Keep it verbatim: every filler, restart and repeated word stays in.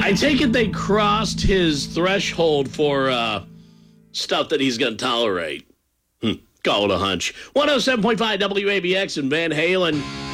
I take it they crossed his threshold for uh, stuff that he's going to tolerate. Hmm. Call it a hunch. one oh seven point five W A B X and Van Halen.